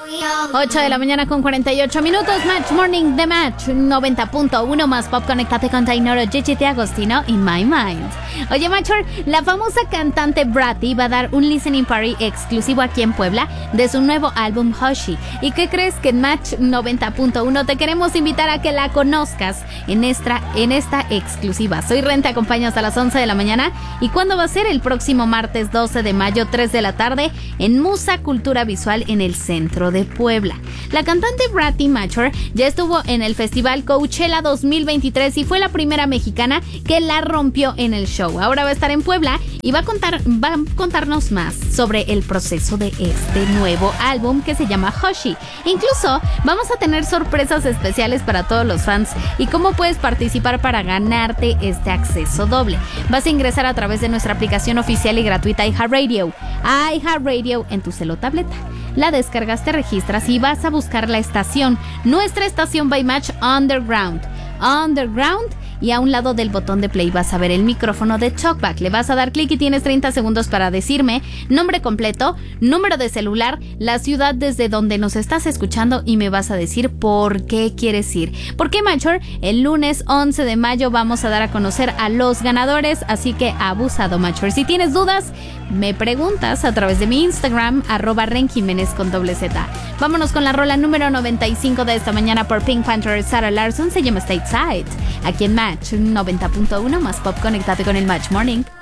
8 de la mañana con 48 minutos. Match Morning de Match 90.1 más pop. Conectate con Tainoro, Gigi Agostino in My Mind. Oye, Matcher, la famosa cantante Bratty va a dar un listening party exclusivo aquí en Puebla de su nuevo álbum Hoshi. ¿Y qué crees? Que en Match 90.1 te queremos invitar a que la conozcas en esta exclusiva. Soy Ren, te acompaño hasta las 11 de la mañana. ¿Y cuándo va a ser? El próximo martes 12 de mayo, 3 de la tarde, en Musa Cultura Visual en el centro de Puebla. La cantante Bratty Matcher ya estuvo en el festival Coachella 2023 y fue la primera mexicana que la rompió en el show. Ahora va a estar en Puebla y va a contarnos más sobre el proceso de este nuevo álbum que se llama Hoshi. Incluso vamos a tener sorpresas especiales para todos los fans y cómo puedes participar para ganarte este acceso doble. Vas a ingresar a través de nuestra aplicación oficial y gratuita iHeartRadio en tu celo o tableta. La descargas, te registras y vas a buscar la estación, nuestra estación by Match Underground, y a un lado del botón de play vas a ver el micrófono de Talkback. Le vas a dar clic y tienes 30 segundos para decirme nombre completo, número de celular, la ciudad desde donde nos estás escuchando y me vas a decir por qué quieres ir. ¿Por qué, Matcher? El lunes 11 de mayo vamos a dar a conocer a los ganadores, así que abusado, Matcher. Si tienes dudas, me preguntas a través de mi Instagram, @renjimenez con Z. Vámonos con la rola número 95 de esta mañana por Pink Panther, Sarah Larson, se llama Stateside. Aquí en Match 90.1 más pop, conectate con el Match Morning.